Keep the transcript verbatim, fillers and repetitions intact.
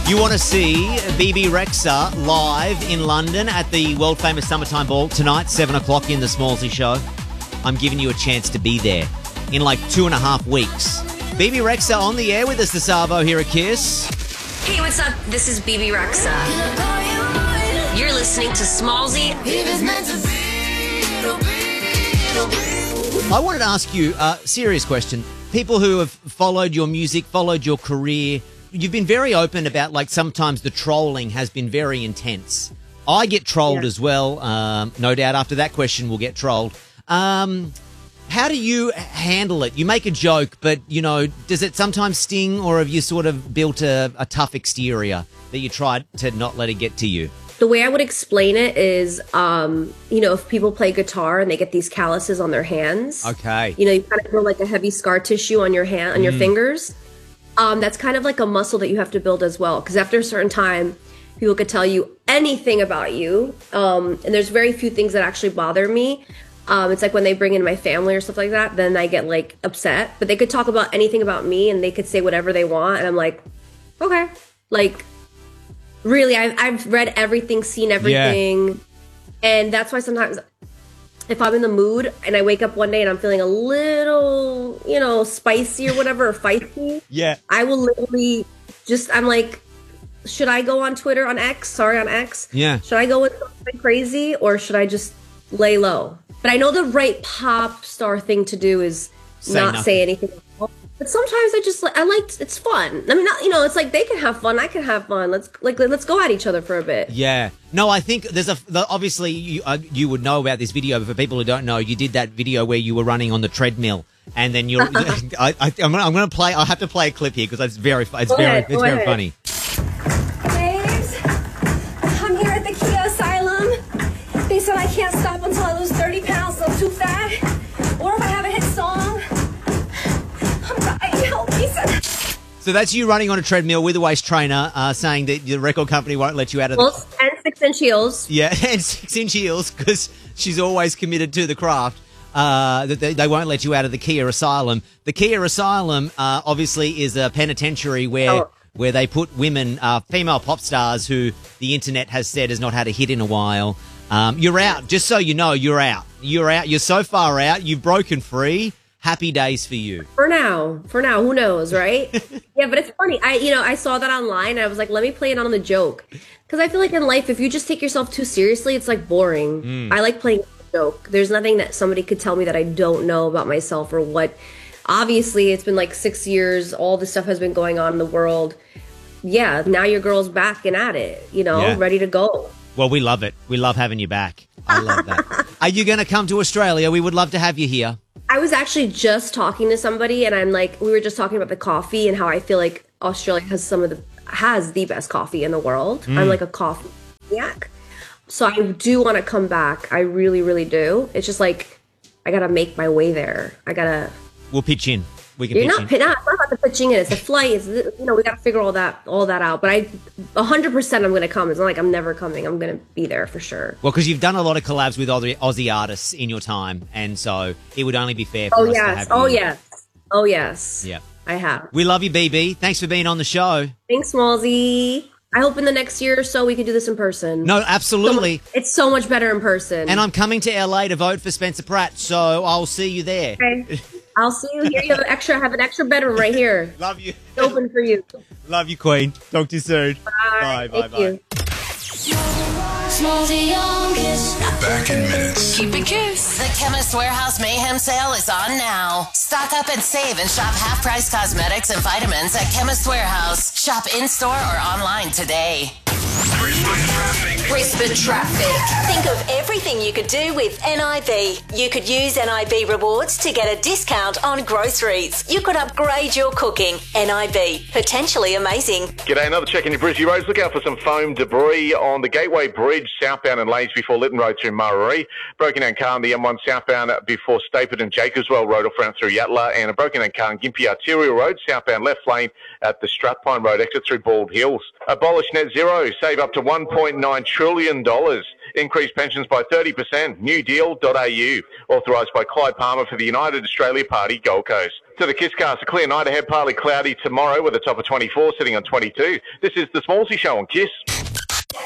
You want to see B B Rexa live in London at the world-famous Summertime Ball tonight, seven o'clock in the Smallsy Show? I'm giving you a chance to be there in like two and a half weeks. B B Rexa on the air with us, the Savo here at Kiss. Hey, what's up? This is B B Rexa. You're listening to Smallsy. I wanted to ask you a serious question. People who have followed your music, followed your career, you've been very open about, like, sometimes the trolling has been very intense. I get trolled yeah. as well. Um, no doubt after that question we'll get trolled. Um, how do you handle it? You make a joke, but, you know, does it sometimes sting, or have you sort of built a, a tough exterior that you try to not let it get to you? The way I would explain it is, um, you know, if people play guitar and they get these calluses on their hands. Okay. You know, you kind of feel like a heavy scar tissue on your hand, on mm. your fingers. Um, that's kind of like a muscle that you have to build as well. Because after a certain time, people could tell you anything about you. Um, and there's very few things that actually bother me. Um, it's like when they bring in my family or stuff like that, then I get like upset. But they could talk about anything about me and they could say whatever they want. And I'm like, okay. Like, really, I've, I've read everything, seen everything. Yeah. And that's why sometimes if I'm in the mood and I wake up one day and I'm feeling a little, you know, spicy or whatever, or feisty, yeah, I will literally just, I'm like, should I go on Twitter, on X? Sorry, on X? Yeah. Should I go with something crazy or should I just lay low? But I know the right pop star thing to do is say not nothing. say anything. But sometimes I just, I like, it's fun. I mean, not, you know, it's like they can have fun, I can have fun. Let's like let's go at each other for a bit. Yeah. No, I think there's a, the, obviously you, uh, you would know about this video, but for people who don't know, you did that video where you were running on the treadmill, and then you're, I, I, I'm gonna, I'm gonna play, I have to play a clip here because it's very, it's go very, ahead, it's very ahead. funny. Babes, I'm here at the Kia Asylum. They said I can't stop until I lose thirty pounds, I'm too fat. Or if I have a hit song. So that's you running on a treadmill with a waist trainer, uh, saying that the record company won't let you out of the... Well, and six-inch heels. Yeah, and six-inch heels, because she's always committed to the craft. Uh, that they, they won't let you out of the Kia Asylum. The Kia Asylum, uh, obviously, is a penitentiary where... Oh. where they put women, uh, female pop stars who the internet has said has not had a hit in a while. Um, you're out. Just so you know, you're out. You're out. You're so far out. You've broken free. Happy days for you. For now. For now. Who knows, right? Yeah, but it's funny. I, you know, I saw that online and I was like, let me play it on the joke. Because I feel like in life, if you just take yourself too seriously, it's like boring. Mm. I like playing a joke. There's nothing that somebody could tell me that I don't know about myself or what. Obviously, it's been like six years. All this stuff has been going on in the world. Yeah, now your girl's back and at it, you know, yeah. ready to go. Well, we love it. We love having you back. I love that. Are you going to come to Australia? We would love to have you here. I was actually just talking to somebody and I'm like, we were just talking about the coffee and how I feel like Australia has some of the, has the best coffee in the world. Mm. I'm like a coffee maniac. So I do want to come back. I really, really do. It's just like, I got to make my way there. I got to. We'll pitch in. We can You're pitch not, in. not, it's not about the pitching in. It's a flight. It's, you know, we got to figure all that, all that out. But I, one hundred percent I'm going to come. It's not like I'm never coming. I'm going to be there for sure. Well, because you've done a lot of collabs with Aussie, Aussie artists in your time. And so it would only be fair for oh, us yes. to have oh, you. yes. Oh, yes. Yeah. I have. We love you, B B. Thanks for being on the show. Thanks, Smallsy. I hope in the next year or so we can do this in person. No, absolutely. So much, it's so much better in person. And I'm coming to L A to vote for Spencer Pratt, so I'll see you there. Okay. I'll see you here. You have an extra, have an extra bedroom right here. Love you. It's open for you. Love you, Queen. Talk to you soon. Bye. Bye, bye, Thank bye. You. We're back in minutes. Keep it Kiss. The Chemist Warehouse Mayhem Sale is on now. Stock up and save and shop half-price cosmetics and vitamins at Chemist Warehouse. Shop in-store or online today. Brisbane traffic. Brisbane traffic. Think of everything you could do with N I B. You could use N I B rewards to get a discount on groceries. You could upgrade your cooking. N I B. Potentially amazing. G'day, another check in your Brisbane roads. Look out for some foam debris on the Gateway Bridge southbound and lanes before Lytton Road through Murray. Broken down car on the M one southbound before Stapleton Jacobswell Road off round through Yatala, and a broken down car on Gympie Arterial Road southbound left lane at the Strathpine Road exit through Bald Hills. Abolish net zero. Save up to one point nine trillion dollars. Increase pensions by thirty percent. new deal dot a u. Authorised by Clyde Palmer for the United Australia Party, Gold Coast. To the Kisscast, a clear night ahead, partly cloudy tomorrow with a top of twenty-four, sitting on twenty-two. This is the Smallsy Show on Kiss.